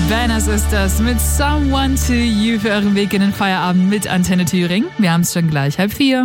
Banners ist das mit Someone to You für euren Weg in den Feierabend mit Antenne Thüringen. Wir haben es schon gleich 3:30.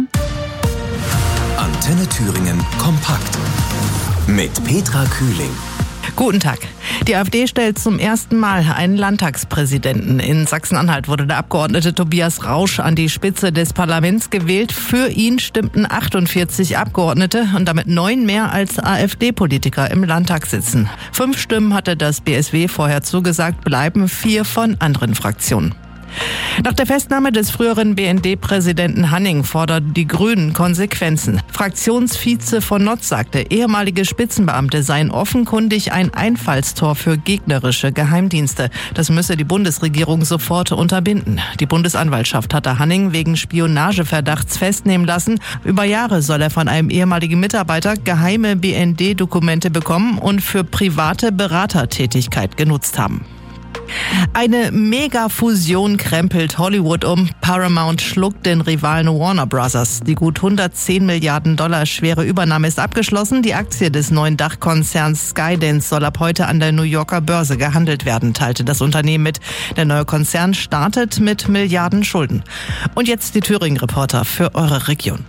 Antenne Thüringen kompakt mit Petra Kühling. Guten Tag. Die AfD stellt zum ersten Mal einen Landtagspräsidenten. In Sachsen-Anhalt wurde der Abgeordnete Tobias Rausch an die Spitze des Parlaments gewählt. Für ihn stimmten 48 Abgeordnete und damit 9 mehr als AfD-Politiker im Landtag sitzen. 5 Stimmen hatte das BSW vorher zugesagt, bleiben 4 von anderen Fraktionen. Nach der Festnahme des früheren BND-Präsidenten Hanning fordern die Grünen Konsequenzen. Fraktionsvize von Notz sagte, ehemalige Spitzenbeamte seien offenkundig ein Einfallstor für gegnerische Geheimdienste. Das müsse die Bundesregierung sofort unterbinden. Die Bundesanwaltschaft hatte Hanning wegen Spionageverdachts festnehmen lassen. Über Jahre soll er von einem ehemaligen Mitarbeiter geheime BND-Dokumente bekommen und für private Beratertätigkeit genutzt haben. Eine Mega-Fusion krempelt Hollywood um. Paramount schluckt den Rivalen Warner Bros. Die gut 110 Milliarden Dollar schwere Übernahme ist abgeschlossen. Die Aktie des neuen Dachkonzerns Skydance soll ab heute an der New Yorker Börse gehandelt werden, teilte das Unternehmen mit. Der neue Konzern startet mit Milliarden Schulden. Und jetzt die Thüringen-Reporter für eure Region.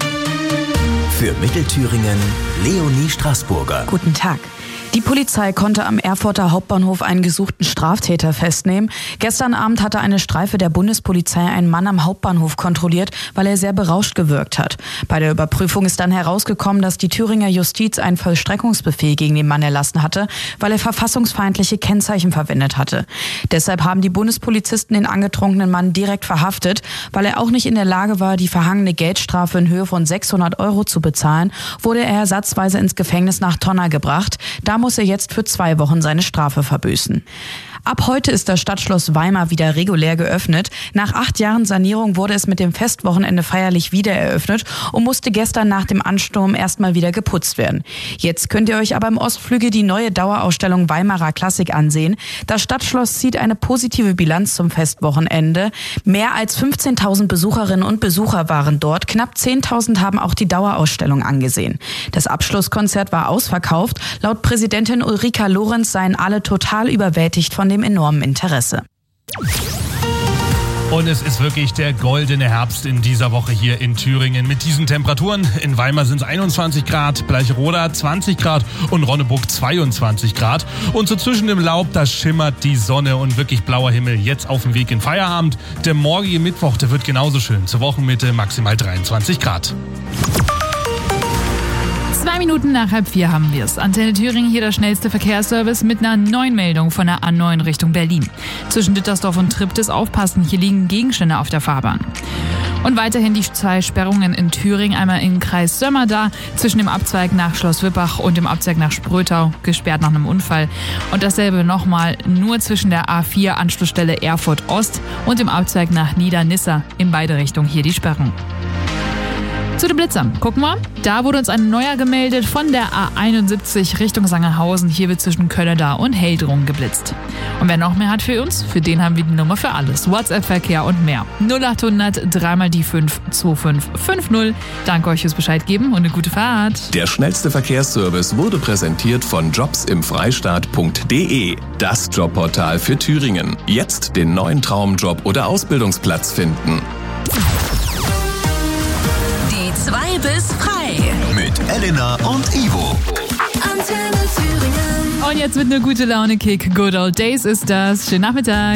Für Mittelthüringen Leonie Straßburger. Guten Tag. Die Polizei konnte am Erfurter Hauptbahnhof einen gesuchten Straftäter festnehmen. Gestern Abend hatte eine Streife der Bundespolizei einen Mann am Hauptbahnhof kontrolliert, weil er sehr berauscht gewirkt hat. Bei der Überprüfung ist dann herausgekommen, dass die Thüringer Justiz einen Vollstreckungsbefehl gegen den Mann erlassen hatte, weil er verfassungsfeindliche Kennzeichen verwendet hatte. Deshalb haben die Bundespolizisten den angetrunkenen Mann direkt verhaftet. Weil er auch nicht in der Lage war, die verhangene Geldstrafe in Höhe von 600 € zu bezahlen, wurde er ersatzweise ins Gefängnis nach Tonna gebracht. Da muss er jetzt für 2 Wochen seine Strafe verbüßen. Ab heute ist das Stadtschloss Weimar wieder regulär geöffnet. Nach 8 Jahren Sanierung wurde es mit dem Festwochenende feierlich wieder eröffnet und musste gestern nach dem Ansturm erstmal wieder geputzt werden. Jetzt könnt ihr euch aber im Ostflügel die neue Dauerausstellung Weimarer Klassik ansehen. Das Stadtschloss zieht eine positive Bilanz zum Festwochenende. Mehr als 15.000 Besucherinnen und Besucher waren dort. Knapp 10.000 haben auch die Dauerausstellung angesehen. Das Abschlusskonzert war ausverkauft. Laut Präsidentin Ulrika Lorenz seien alle total überwältigt von dem enormen Interesse. Und es ist wirklich der goldene Herbst in dieser Woche hier in Thüringen mit diesen Temperaturen. In Weimar sind es 21 Grad, Bleicheroda 20 Grad und Ronneburg 22 Grad. Und so zwischen dem Laub, da schimmert die Sonne und wirklich blauer Himmel jetzt auf dem Weg in Feierabend. Der morgige Mittwoch, der wird genauso schön. Zur Wochenmitte maximal 23 Grad. 2 Minuten nach 3:30 haben wir es. Antenne Thüringen, hier der schnellste Verkehrsservice mit einer neuen Meldung von der A9 Richtung Berlin. Zwischen Dittersdorf und Triptis aufpassen, hier liegen Gegenstände auf der Fahrbahn. Und weiterhin die 2 Sperrungen in Thüringen, einmal im Kreis Sömmerda, zwischen dem Abzweig nach Schloss Wippach und dem Abzweig nach Sprötau, gesperrt nach einem Unfall. Und dasselbe nochmal nur zwischen der A4 Anschlussstelle Erfurt Ost und dem Abzweig nach Niedernisse, in beide Richtungen hier die Sperrung. Zu den Blitzern. Gucken wir. Da wurde uns ein neuer gemeldet von der A71 Richtung Sangerhausen. Hier wird zwischen Kölleda und Heldrungen geblitzt. Und wer noch mehr hat für uns, für den haben wir die Nummer für alles. WhatsApp-Verkehr und mehr. 0800 3 die 5 2550. Danke euch fürs Bescheid geben und eine gute Fahrt. Der schnellste Verkehrsservice wurde präsentiert von jobsimfreistaat.de. Das Jobportal für Thüringen. Jetzt den neuen Traumjob oder Ausbildungsplatz finden. 2 bis frei. Mit Elena und Ivo. Antenne Thüringen. Und jetzt mit einer gute Laune-Kick. Good Old Days ist das. Schönen Nachmittag.